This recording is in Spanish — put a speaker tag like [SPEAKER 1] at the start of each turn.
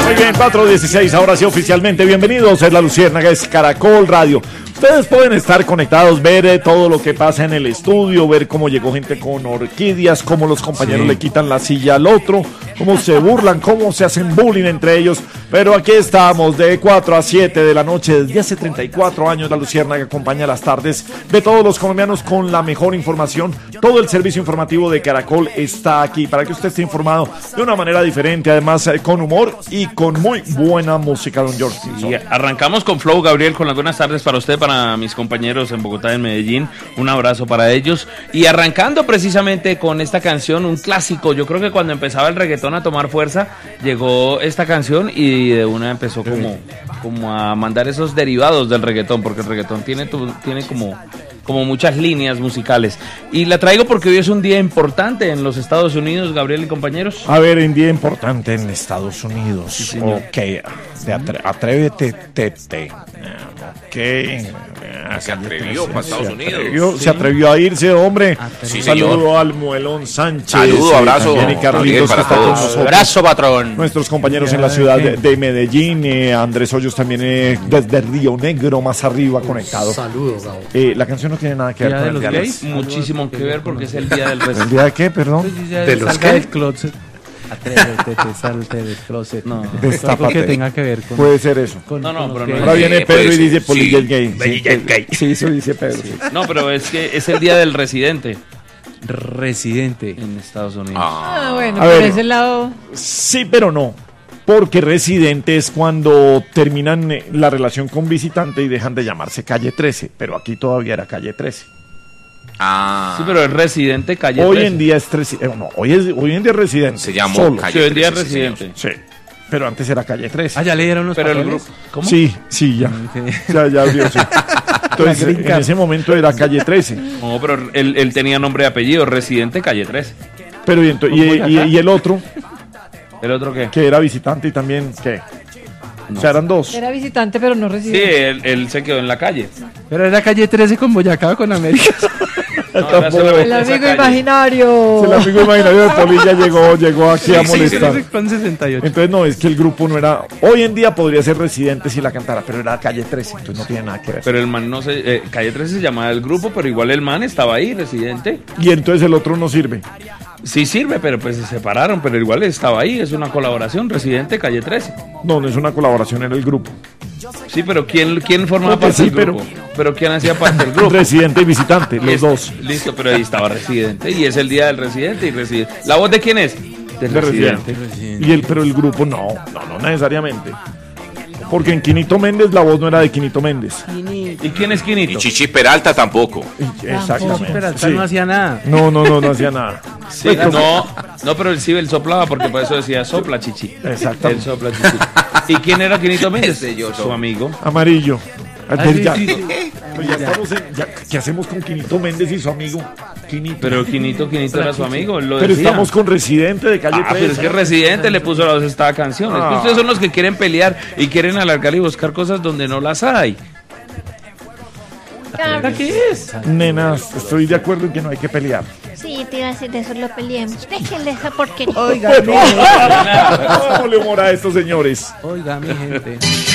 [SPEAKER 1] Muy bien, 4:16, ahora sí oficialmente. Bienvenidos, es La Luciérnaga, es Caracol Radio. Ustedes pueden estar conectados, ver todo lo que pasa en el estudio, ver cómo llegó gente con orquídeas, cómo los compañeros le quitan la silla al otro, cómo se burlan, cómo se hacen bullying entre ellos. Pero aquí estamos de 4 a 7 de la noche, desde hace 34 años La Luciérnaga acompaña las tardes de todos los colombianos con la mejor información. Todo el servicio informativo de Caracol está aquí para que usted esté informado de una manera diferente, además con humor y con muy buena música, don George.
[SPEAKER 2] Y arrancamos con Flow, Gabriel, con las buenas tardes para usted, para mis compañeros en Bogotá y en Medellín. Un abrazo para ellos. Y arrancando precisamente con esta canción, un clásico. Yo creo que cuando empezaba el reggaetón a tomar fuerza, llegó esta canción y de una empezó como a mandar esos derivados del reggaetón, porque el reggaetón tiene como muchas líneas musicales. Y la traigo porque hoy es un día importante en los Estados Unidos, Gabriel y compañeros.
[SPEAKER 1] A ver, un día importante en Estados Unidos.
[SPEAKER 2] Sí, señor.
[SPEAKER 1] Ok, atrévete, Tete. Ok.
[SPEAKER 3] Se atrevió para Estados Unidos.
[SPEAKER 1] Se atrevió a irse, hombre.
[SPEAKER 3] Sí,
[SPEAKER 1] Saludo
[SPEAKER 3] señor.
[SPEAKER 1] al Muelón Sánchez.
[SPEAKER 3] Saludo, abrazo.
[SPEAKER 1] Y Carlitos,
[SPEAKER 3] Para
[SPEAKER 1] que está con
[SPEAKER 3] todos.
[SPEAKER 1] nosotros.
[SPEAKER 3] Abrazo, patrón.
[SPEAKER 1] Nuestros compañeros en la ciudad de Medellín, Andrés Hoyos también desde Río Negro, más arriba, conectado.
[SPEAKER 4] Saludos, Gabo.
[SPEAKER 1] La canción no tiene nada que ver
[SPEAKER 2] ¿Día
[SPEAKER 1] con
[SPEAKER 2] de
[SPEAKER 1] el
[SPEAKER 2] los
[SPEAKER 1] día
[SPEAKER 2] gays? Muchísimo que ver porque es el día del
[SPEAKER 1] ¿El
[SPEAKER 2] respeto.
[SPEAKER 1] día de qué, perdón?
[SPEAKER 4] ¿De los
[SPEAKER 5] Salga
[SPEAKER 4] qué?
[SPEAKER 5] del closet. Atrévete, salte del closet.
[SPEAKER 2] No.
[SPEAKER 5] Algo
[SPEAKER 1] Destápate.
[SPEAKER 5] que tenga que ver con...
[SPEAKER 1] Puede ser eso.
[SPEAKER 5] con
[SPEAKER 2] No,
[SPEAKER 5] con
[SPEAKER 2] pero
[SPEAKER 5] los
[SPEAKER 2] no
[SPEAKER 5] gays.
[SPEAKER 1] Ahora viene Pedro y
[SPEAKER 3] pues,
[SPEAKER 1] dice
[SPEAKER 3] sí.
[SPEAKER 1] Polilla el gay.
[SPEAKER 3] Polilla el gay.
[SPEAKER 1] Sí, eso dice Pedro.
[SPEAKER 2] No, pero es que es el día del residente
[SPEAKER 5] Residente.
[SPEAKER 2] en Estados Unidos.
[SPEAKER 6] Ah, bueno,
[SPEAKER 1] A
[SPEAKER 6] por
[SPEAKER 1] ver.
[SPEAKER 6] ese lado.
[SPEAKER 1] Sí, pero no. Porque residente es cuando terminan la relación con visitante y dejan de llamarse calle 13. Pero aquí todavía era calle 13.
[SPEAKER 2] Sí, pero es residente calle
[SPEAKER 1] Hoy
[SPEAKER 2] 13.
[SPEAKER 1] en día es 13. No, hoy en día es residente.
[SPEAKER 3] Se llamó
[SPEAKER 1] solo.
[SPEAKER 3] calle
[SPEAKER 2] Sí, hoy en día es
[SPEAKER 3] 13, sí, señor.
[SPEAKER 2] residente.
[SPEAKER 1] Sí. Pero antes era calle 13.
[SPEAKER 5] Ah, ya leyeron los
[SPEAKER 2] Pero el
[SPEAKER 5] papeles.
[SPEAKER 2] grupo... ¿Cómo?
[SPEAKER 1] Sí, ya.
[SPEAKER 5] Ok.
[SPEAKER 1] Ya abrió, sí. Entonces,
[SPEAKER 5] La green
[SPEAKER 1] en
[SPEAKER 5] card.
[SPEAKER 1] ese momento era calle 13.
[SPEAKER 2] No, pero él tenía nombre y apellido, residente calle 13.
[SPEAKER 1] Pero y el otro,
[SPEAKER 2] ¿El otro qué?
[SPEAKER 1] que era visitante y también, ¿qué? O sea, eran dos.
[SPEAKER 6] Era visitante, pero no
[SPEAKER 2] Sí,
[SPEAKER 6] residente.
[SPEAKER 2] él se quedó en la calle.
[SPEAKER 5] Pero era calle 13 con Boyacá o con América.
[SPEAKER 2] No, era solamente
[SPEAKER 6] El
[SPEAKER 2] esa
[SPEAKER 6] amigo
[SPEAKER 2] calle.
[SPEAKER 6] imaginario.
[SPEAKER 1] El amigo imaginario de Polilla llegó aquí a molestar.
[SPEAKER 5] 13 con 68.
[SPEAKER 1] Entonces no, es que el grupo no era... Hoy en día podría ser residente si la cantara, pero era calle 13, entonces no tiene nada que ver.
[SPEAKER 2] Pero el man no se... calle 13 se llamaba el grupo, pero igual el man estaba ahí, residente.
[SPEAKER 1] Y entonces el otro no sirve.
[SPEAKER 2] Sí sirve, pero pues se separaron, pero igual estaba ahí, es una colaboración, residente calle 13.
[SPEAKER 1] No, no es una colaboración, era el grupo.
[SPEAKER 2] Sí, pero ¿quién formaba
[SPEAKER 1] No, pues
[SPEAKER 2] parte
[SPEAKER 1] sí,
[SPEAKER 2] del grupo? Pero ¿quién hacía parte del grupo?
[SPEAKER 1] Residente y visitante, los dos.
[SPEAKER 2] Listo, pero ahí estaba residente, y es el día del residente y residente. ¿La voz de quién es? Del
[SPEAKER 1] De residente. Pero el grupo no necesariamente. Porque en Quinito Méndez la voz no era de Quinito Méndez.
[SPEAKER 2] ¿Y quién es Quinito?
[SPEAKER 3] Y Chichi Peralta tampoco.
[SPEAKER 1] Exactamente.
[SPEAKER 5] Peralta
[SPEAKER 1] sí.
[SPEAKER 5] no hacía nada.
[SPEAKER 1] No hacía nada.
[SPEAKER 2] Sí, no, pero él soplaba porque por eso decía sopla chichi.
[SPEAKER 1] Exacto.
[SPEAKER 2] Él sopla chichi. ¿Y quién era Quinito Méndez?
[SPEAKER 3] Ese yo
[SPEAKER 2] Su
[SPEAKER 3] soy.
[SPEAKER 2] amigo.
[SPEAKER 1] Amarillo.
[SPEAKER 5] sí,
[SPEAKER 1] Ya-
[SPEAKER 5] sí, sí.
[SPEAKER 1] Pues ya estamos ¿qué hacemos con Quinito Méndez y su amigo? Quinito.
[SPEAKER 2] Pero Quinito era su amigo, él lo
[SPEAKER 1] Pero
[SPEAKER 2] decía.
[SPEAKER 1] estamos con Residente de calle 13.
[SPEAKER 2] Pero es que Residente le puso la voz a esta canción. Es que ustedes son los que quieren pelear y quieren alargar y buscar cosas donde no las hay. ¿Qué es?
[SPEAKER 1] Nenas, estoy de acuerdo en que no hay que pelear.
[SPEAKER 7] Sí, te iba a decir de eso, lo peleemos. Déjenle esa porquería.
[SPEAKER 5] Oiga,
[SPEAKER 1] Bueno, hagámosle humor a estos señores.
[SPEAKER 5] oiga, mi gente.